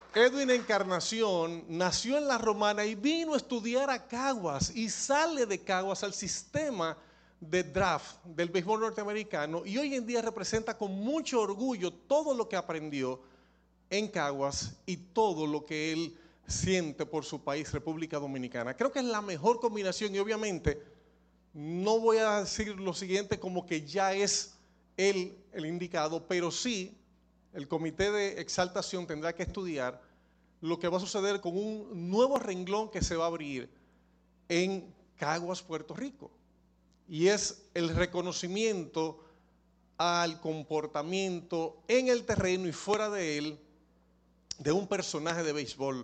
Edwin Encarnación nació en La Romana y vino a estudiar a Caguas y sale de Caguas al sistema de draft del béisbol norteamericano y hoy en día representa con mucho orgullo todo lo que aprendió en Caguas y todo lo que él siente por su país, República Dominicana. Creo que es la mejor combinación y obviamente no voy a decir lo siguiente como que ya es él el indicado, pero sí el comité de exaltación tendrá que estudiar lo que va a suceder con un nuevo renglón que se va a abrir en Caguas, Puerto Rico. Y es el reconocimiento al comportamiento en el terreno y fuera de él de un personaje de béisbol.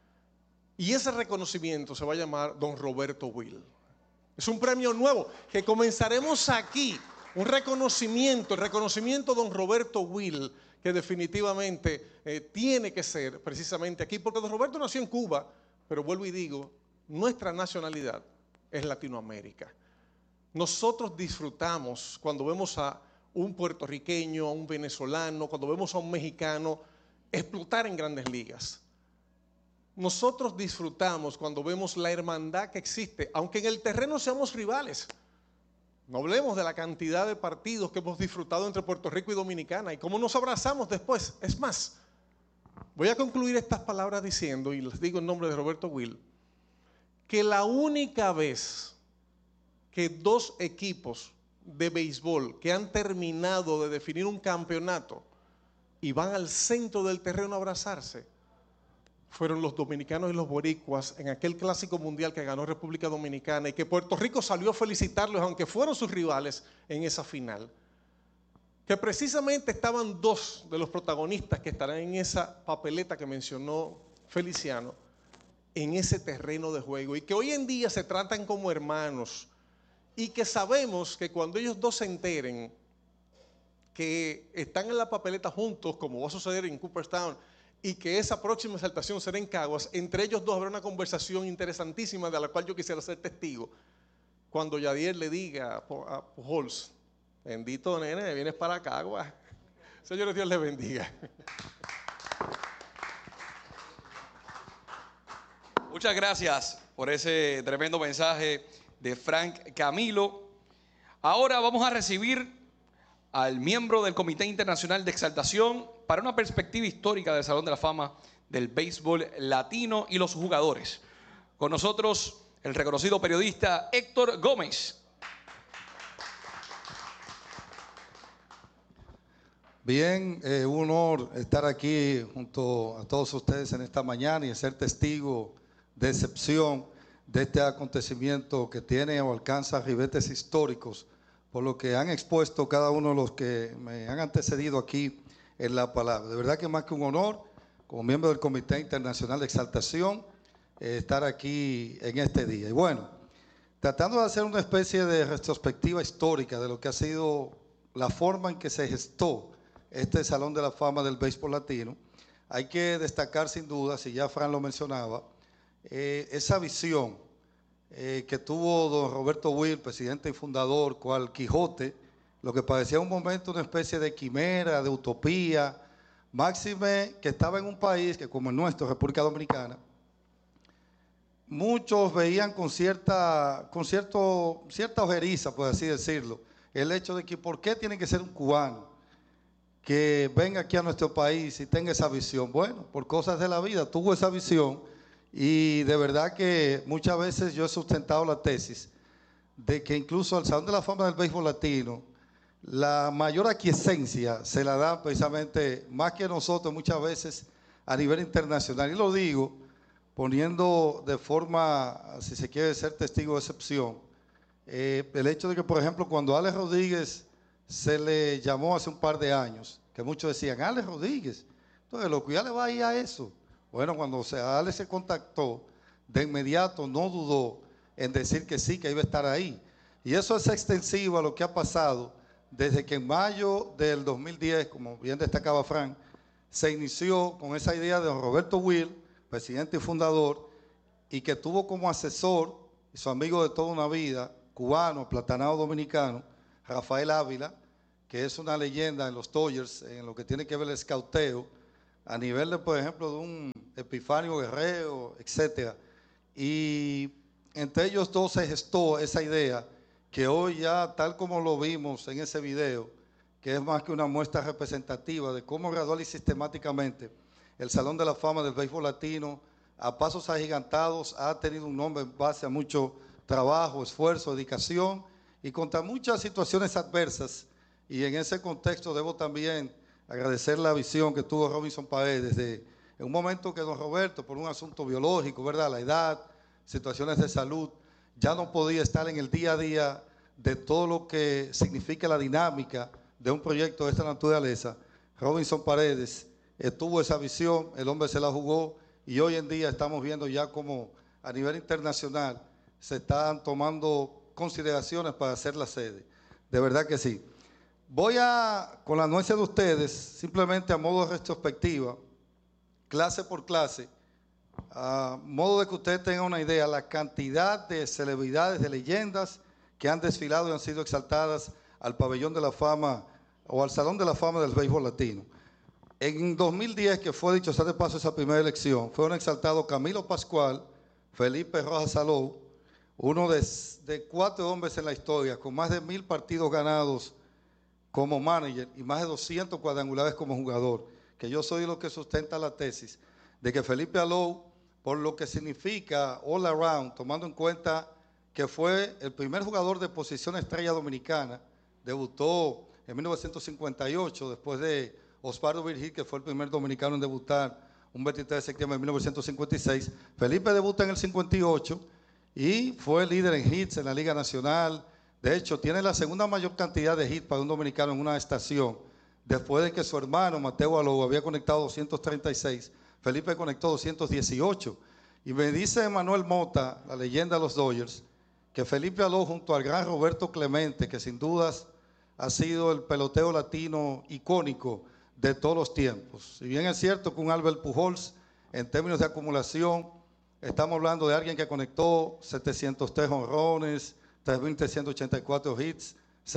Y ese reconocimiento se va a llamar Don Roberto Will. Es un premio nuevo que comenzaremos aquí. Un reconocimiento, el reconocimiento Don Roberto Will, que definitivamente tiene que ser precisamente aquí, porque Don Roberto nació en Cuba, pero vuelvo y digo, nuestra nacionalidad es Latinoamérica. Nosotros disfrutamos cuando vemos a un puertorriqueño, a un venezolano, cuando vemos a un mexicano explotar en grandes ligas. Nosotros disfrutamos cuando vemos la hermandad que existe, aunque en el terreno seamos rivales. No hablemos de la cantidad de partidos que hemos disfrutado entre Puerto Rico y Dominicana y cómo nos abrazamos después. Es más, voy a concluir estas palabras diciendo, y les digo en nombre de Roberto Will, que la única vez que dos equipos de béisbol que han terminado de definir un campeonato y van al centro del terreno a abrazarse, fueron los dominicanos y los boricuas en aquel clásico mundial que ganó República Dominicana y que Puerto Rico salió a felicitarlos aunque fueron sus rivales en esa final. Que precisamente estaban dos de los protagonistas que estarán en esa papeleta que mencionó Feliciano, en ese terreno de juego y que hoy en día se tratan como hermanos y que sabemos que cuando ellos dos se enteren que están en la papeleta juntos, como va a suceder en Cooperstown, y que esa próxima exaltación será en Caguas, entre ellos dos habrá una conversación interesantísima de la cual yo quisiera ser testigo. Cuando Yadier le diga a Pujols, bendito nene, vienes para Caguas. Señores, Dios les bendiga. Muchas gracias por ese tremendo mensaje de Frank Camilo. Ahora vamos a recibir al miembro del Comité Internacional de Exaltación para una perspectiva histórica del Salón de la Fama del Béisbol Latino y los jugadores. Con nosotros el reconocido periodista Héctor Gómez. Bien, un honor estar aquí junto a todos ustedes en esta mañana y ser testigo de excepción de este acontecimiento que tiene o alcanza ribetes históricos, por lo que han expuesto cada uno de los que me han antecedido aquí en la palabra. De verdad que más que un honor, como miembro del Comité Internacional de Exaltación, estar aquí en este día. Y bueno, tratando de hacer una especie de retrospectiva histórica de lo que ha sido la forma en que se gestó este Salón de la Fama del Béisbol Latino, hay que destacar sin duda, si ya Fran lo mencionaba, esa visión que tuvo don Roberto Will, presidente y fundador, cual Quijote, lo que parecía un momento una especie de quimera, de utopía, máxime que estaba en un país que como el nuestro, República Dominicana, muchos veían con cierta ojeriza, por así decirlo, el hecho de que ¿por qué tiene que ser un cubano que venga aquí a nuestro país y tenga esa visión? Bueno, por cosas de la vida, tuvo esa visión y de verdad que muchas veces yo he sustentado la tesis de que incluso al Salón de la Fama del Béisbol Latino, la mayor aquiescencia se la da precisamente más que nosotros muchas veces a nivel internacional. Y lo digo poniendo de forma, si se quiere ser testigo de excepción, el hecho de que, por ejemplo, cuando Alex Rodríguez se le llamó hace un par de años, que muchos decían, Alex Rodríguez, entonces lo que ya le va a ir a eso. Bueno, cuando Alex se contactó, de inmediato no dudó en decir que sí, que iba a estar ahí. Y eso es extensivo a lo que ha pasado desde que en mayo del 2010, como bien destacaba Frank, se inició con esa idea de don Roberto Will, presidente y fundador, y que tuvo como asesor y su amigo de toda una vida, cubano, platanado dominicano, Rafael Ávila, que es una leyenda en los Dodgers, en lo que tiene que ver el escauteo, a nivel de, por ejemplo, de un Epifanio Guerrero, etc. Y entre ellos dos se gestó esa idea que hoy ya, tal como lo vimos en ese video, que es más que una muestra representativa de cómo gradual y sistemáticamente el Salón de la Fama del Béisbol Latino, a pasos agigantados, ha tenido un nombre en base a mucho trabajo, esfuerzo, dedicación y contra muchas situaciones adversas. Y en ese contexto debo también agradecer la visión que tuvo Robinson Paredes en un momento que don Roberto, por un asunto biológico, ¿verdad?, la edad, situaciones de salud, ya no podía estar en el día a día de todo lo que significa la dinámica de un proyecto de esta naturaleza. Robinson Paredes tuvo esa visión, el hombre se la jugó y hoy en día estamos viendo ya como a nivel internacional se están tomando consideraciones para hacer la sede. De verdad que sí. Voy con la anuencia de ustedes, simplemente a modo de retrospectiva, clase por clase, a modo de que ustedes tengan una idea, la cantidad de celebridades, de leyendas que han desfilado y han sido exaltadas al pabellón de la fama o al Salón de la Fama del Béisbol Latino. En 2010, que fue dicho sea de paso esa primera elección, fueron exaltados Camilo Pascual, Felipe Rojas Salou, uno de 4 hombres en la historia, con más de 1000 partidos ganados como manager y más de 200 cuadrangulares como jugador, que yo soy lo que sustenta la tesis de que Felipe Alou, por lo que significa all around, tomando en cuenta que fue el primer jugador de posición estrella dominicana, debutó en 1958, después de Osvaldo Virgil, que fue el primer dominicano en debutar un 23 de septiembre de 1956. Felipe debuta en el 58 y fue líder en hits en la Liga Nacional. De hecho, tiene la segunda mayor cantidad de hits para un dominicano en una estación. Después de que su hermano Mateo Alou había conectado 236, Felipe conectó 218. Y me dice Manuel Mota, la leyenda de los Dodgers, que Felipe Alou junto al gran Roberto Clemente, que sin dudas ha sido el peloteo latino icónico de todos los tiempos. Si bien es cierto que un Albert Pujols, en términos de acumulación, estamos hablando de alguien que conectó 703 jonrones, 3.384 hits,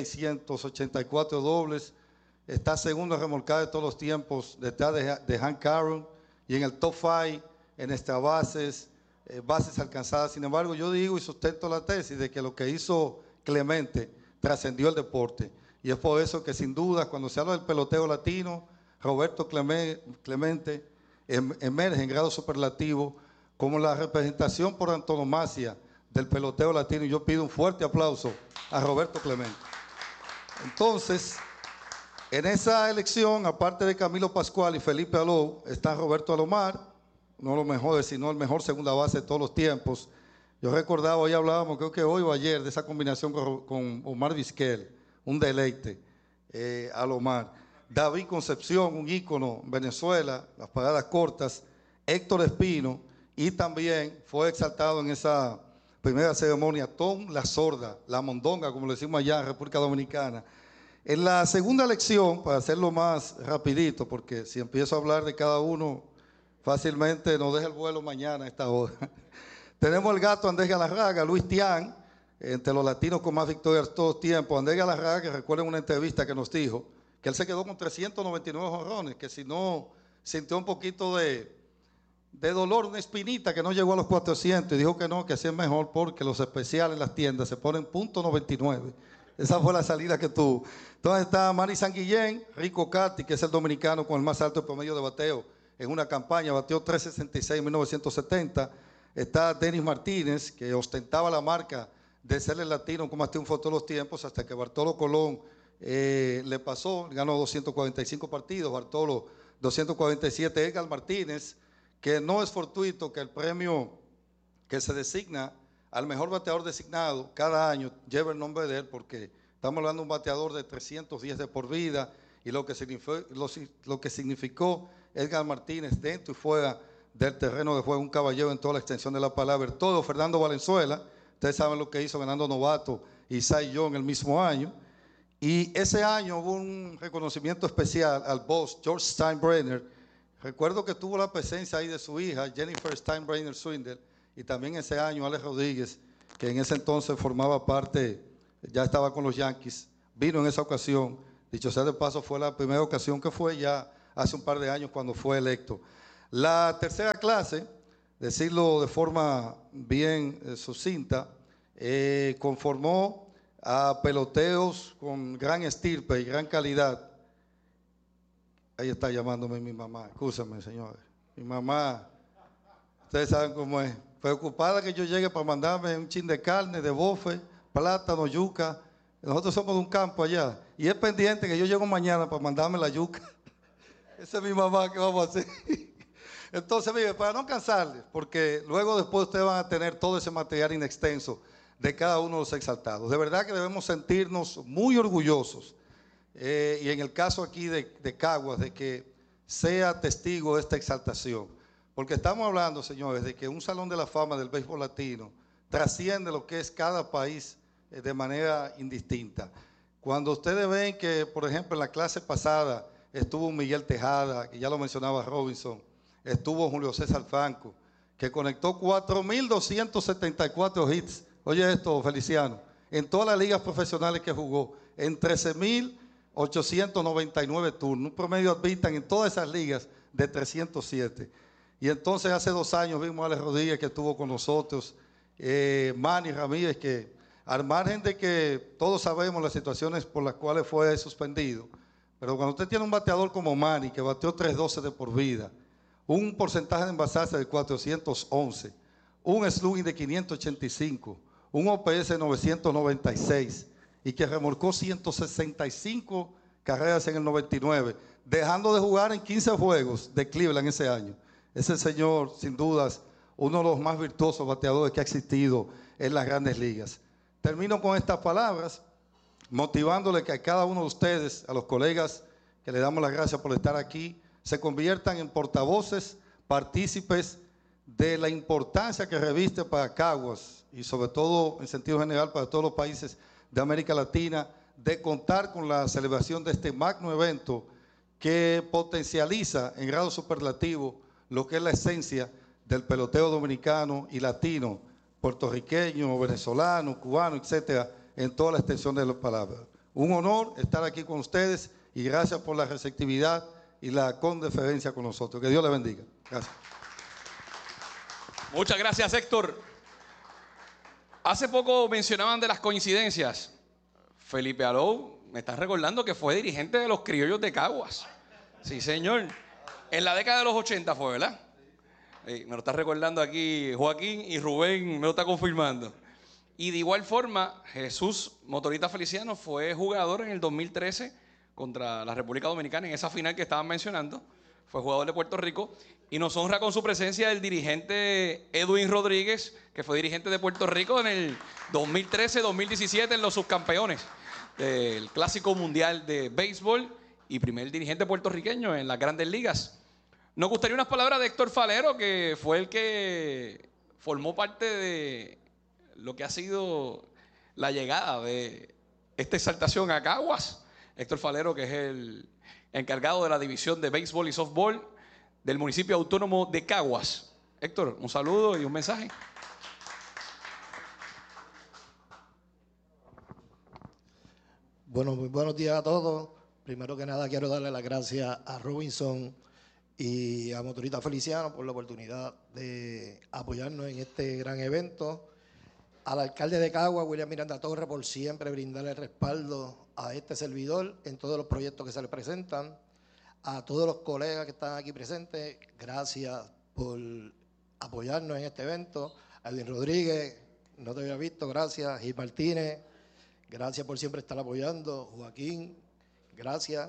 684 dobles, está segundo en remolcada de todos los tiempos, detrás de Hank Aaron, y en el top 5 en extra bases, bases alcanzadas. Sin embargo, yo digo y sustento la tesis de que lo que hizo Clemente trascendió el deporte. Y es por eso que sin duda, cuando se habla del peloteo latino, Roberto Clemente emerge en grado superlativo como la representación por antonomasia del peloteo latino. Y yo pido un fuerte aplauso a Roberto Clemente. Entonces, en esa elección, aparte de Camilo Pascual y Felipe Alou, está Roberto Alomar, no los mejores, sino el mejor segunda base de todos los tiempos. Yo recordaba, hoy hablábamos, creo que hoy o ayer, de esa combinación con Omar Vizquel, un deleite, Alomar. David Concepción, un ícono en Venezuela, las paradas cortas. Héctor Espino, y también fue exaltado en esa primera ceremonia Tom La Sorda, la mondonga, como le decimos allá en República Dominicana. En la segunda elección, para hacerlo más rapidito, porque si empiezo a hablar de cada uno, fácilmente nos deja el vuelo mañana a esta hora. Tenemos el gato Andrés Galarraga, Luis Tián, entre los latinos con más victorias de todos tiempos. Andrés Galarraga, que recuerden una entrevista que nos dijo que él se quedó con 399 jonrones, que si no sintió un poquito de dolor, una espinita, que no llegó a los 400, y dijo que no, que así es mejor porque los especiales en las tiendas se ponen .99. Esa fue la salida que tuvo. Entonces está Manny Sanguillén, Rico Cati, que es el dominicano con el más alto promedio de bateo en una campaña, bateó 366 en 1970. Está Denis Martínez, que ostentaba la marca de ser el latino con más triunfos todos los tiempos, hasta que Bartolo Colón le pasó, ganó 245 partidos, Bartolo 247. Edgar Martínez, que no es fortuito que el premio que se designa al mejor bateador designado cada año lleva el nombre de él, porque estamos hablando de un bateador de 310 de por vida, y lo que significó Edgar Martínez dentro y fuera del terreno de juego, un caballero en toda la extensión de la palabra. Todo Fernando Valenzuela, ustedes saben lo que hizo ganando novato y Cy Young el mismo año. Y ese año hubo un reconocimiento especial al boss George Steinbrenner. Recuerdo que tuvo la presencia ahí de su hija Jennifer Steinbrenner Swindle, y también ese año Alex Rodríguez, que en ese entonces formaba parte, ya estaba con los Yankees, vino en esa ocasión. Dicho sea de paso, fue la primera ocasión que fue ya hace un par de años cuando fue electo. La tercera clase, decirlo de forma bien sucinta, conformó a peloteos con gran estirpe y gran calidad. Ahí está llamándome mi mamá, escúchame, señores. Mi mamá, ustedes saben cómo es, preocupada que yo llegue para mandarme un chin de carne, de bofe, plátano, yuca. Nosotros somos de un campo allá y es pendiente que yo llego mañana para mandarme la yuca. Esa es mi mamá, ¿qué vamos a hacer? Entonces, mire, para no cansarles, porque luego después ustedes van a tener todo ese material inextenso de cada uno de los exaltados. De verdad que debemos sentirnos muy orgullosos, y en el caso aquí de Caguas, de que sea testigo de esta exaltación. Porque estamos hablando, señores, de que un Salón de la Fama del béisbol latino trasciende lo que es cada país de manera indistinta. Cuando ustedes ven que, por ejemplo, en la clase pasada estuvo Miguel Tejada, que ya lo mencionaba Robinson, estuvo Julio César Franco, que conectó 4.274 hits. Oye esto, Feliciano, en todas las ligas profesionales que jugó, en 13.899 turnos, un promedio admitan en todas esas ligas de 307. Y entonces hace 2 años vimos a Alex Rodríguez que estuvo con nosotros, Manny Ramírez, que al margen de que todos sabemos las situaciones por las cuales fue suspendido, pero cuando usted tiene un bateador como Manny, que bateó 312 de por vida, un porcentaje de envasarse de 411, un slugging de 585, un OPS de 996 y que remolcó 165 carreras en el 99, dejando de jugar en 15 juegos de Cleveland ese año. Ese señor, sin dudas, uno de los más virtuosos bateadores que ha existido en las grandes ligas. Termino con estas palabras, motivándole que a cada uno de ustedes, a los colegas que le damos las gracias por estar aquí, se conviertan en portavoces, partícipes de la importancia que reviste para Caguas y sobre todo en sentido general para todos los países de América Latina, de contar con la celebración de este magno evento que potencializa en grado superlativo lo que es la esencia del peloteo dominicano y latino, puertorriqueño, venezolano, cubano, etcétera, en toda la extensión de las palabras. Un honor estar aquí con ustedes y gracias por la receptividad y la condeferencia con nosotros. Que Dios les bendiga. Gracias. Muchas gracias, Héctor. Hace poco mencionaban de las coincidencias. Felipe Alou, me estás recordando que fue dirigente de los Criollos de Caguas. Sí, señor. En la década de los 80 fue, ¿verdad? Me lo está recordando aquí Joaquín y Rubén me lo está confirmando. Y de igual forma, Jesús Motorita Feliciano fue jugador en el 2013 contra la República Dominicana en esa final que estaban mencionando. Fue jugador de Puerto Rico y nos honra con su presencia el dirigente Edwin Rodríguez, que fue dirigente de Puerto Rico en el 2013-2017 en los subcampeones del Clásico Mundial de Béisbol y primer dirigente puertorriqueño en las Grandes Ligas. Nos gustaría unas palabras de Héctor Falero, que fue el que formó parte de lo que ha sido la llegada de esta exaltación a Caguas. Héctor Falero, que es el encargado de la división de béisbol y softball del municipio autónomo de Caguas. Héctor, un saludo y un mensaje. Bueno, muy buenos días a todos. Primero que nada quiero darle las gracias a Robinson y a Motorita Feliciano por la oportunidad de apoyarnos en este gran evento. Al alcalde de Caguas, William Miranda Torres, por siempre brindarle respaldo a este servidor en todos los proyectos que se le presentan. A todos los colegas que están aquí presentes, gracias por apoyarnos en este evento. A Edwin Rodríguez, no te había visto, gracias. Gil Martínez, gracias por siempre estar apoyando. Joaquín, gracias.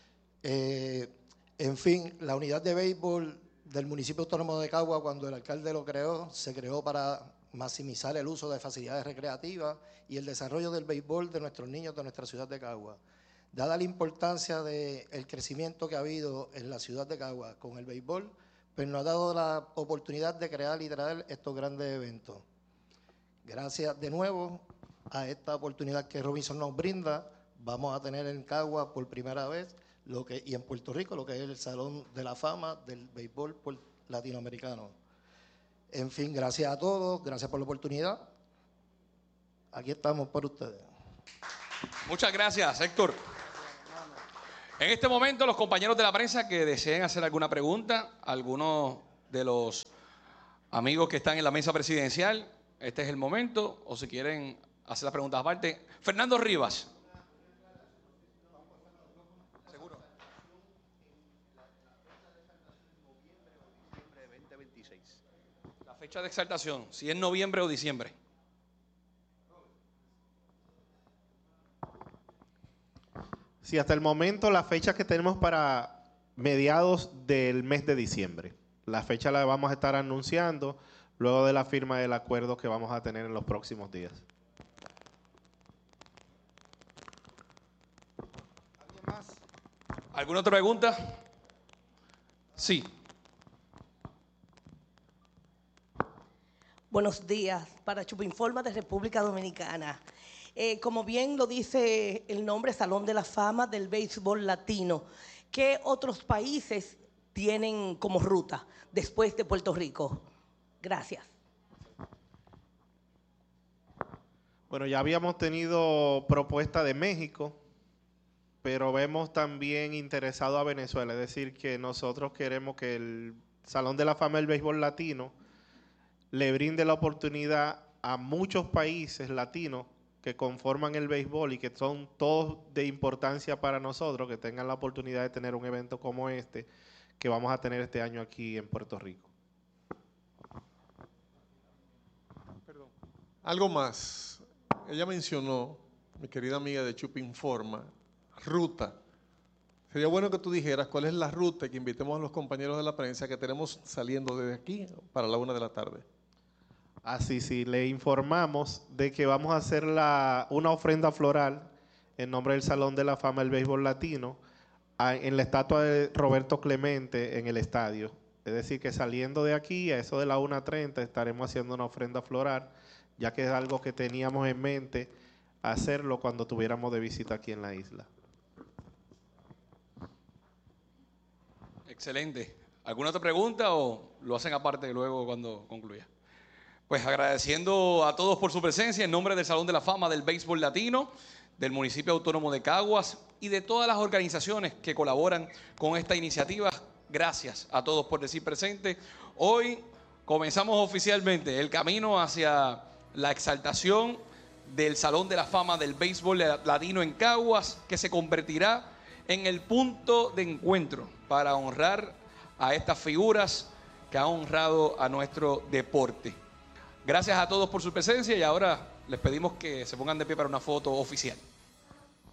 En fin, la unidad de béisbol del municipio autónomo de Caguas, cuando el alcalde lo creó, se creó para maximizar el uso de facilidades recreativas y el desarrollo del béisbol de nuestros niños de nuestra ciudad de Caguas. Dada la importancia del crecimiento que ha habido en la ciudad de Caguas con el béisbol, pues nos ha dado la oportunidad de crear y traer estos grandes eventos. Gracias de nuevo a esta oportunidad que Robinson nos brinda, vamos a tener en Caguas por primera vez y en Puerto Rico lo que es el Salón de la Fama del Béisbol Latinoamericano. En fin, gracias a todos, gracias por la oportunidad. Aquí estamos por ustedes. Muchas gracias, Héctor. En este momento, los compañeros de la prensa que deseen hacer alguna pregunta, algunos de los amigos que están en la mesa presidencial, este es el momento, o si quieren hacer las preguntas aparte. Fernando Rivas. ¿Seguro? La fecha de exaltación, si es noviembre o diciembre. Sí, hasta el momento la fecha que tenemos para mediados del mes de diciembre. La fecha la vamos a estar anunciando luego de la firma del acuerdo que vamos a tener en los próximos días. ¿Alguien más? ¿Alguna otra pregunta? Sí. Buenos días, para Chupinforma de República Dominicana. Como bien lo dice el nombre, Salón de la Fama del Béisbol Latino, ¿qué otros países tienen como ruta después de Puerto Rico? Gracias. Bueno, ya habíamos tenido propuesta de México, pero vemos también interesado a Venezuela. Es decir, que nosotros queremos que el Salón de la Fama del Béisbol Latino le brinde la oportunidad a muchos países latinos que conforman el béisbol y que son todos de importancia para nosotros, que tengan la oportunidad de tener un evento como este que vamos a tener este año aquí en Puerto Rico. Perdón. Algo más. Ella mencionó, mi querida amiga de Chupinforma, ruta. Sería bueno que tú dijeras cuál es la ruta y que invitemos a los compañeros de la prensa que tenemos saliendo desde aquí para la 1 de la tarde. Así, sí, le informamos de que vamos a hacer una ofrenda floral en nombre del Salón de la Fama del Béisbol Latino en la estatua de Roberto Clemente en el estadio. Es decir, que saliendo de aquí, a eso de la 1:30, estaremos haciendo una ofrenda floral, ya que es algo que teníamos en mente hacerlo cuando tuviéramos de visita aquí en la isla. Excelente. ¿Alguna otra pregunta o lo hacen aparte luego cuando concluya? Pues agradeciendo a todos por su presencia en nombre del Salón de la Fama del Béisbol Latino, del Municipio Autónomo de Caguas y de todas las organizaciones que colaboran con esta iniciativa. Gracias a todos por decir presente. Hoy comenzamos oficialmente el camino hacia la exaltación del Salón de la Fama del Béisbol Latino en Caguas, que se convertirá en el punto de encuentro para honrar a estas figuras que han honrado a nuestro deporte. Gracias a todos por su presencia y ahora les pedimos que se pongan de pie para una foto oficial.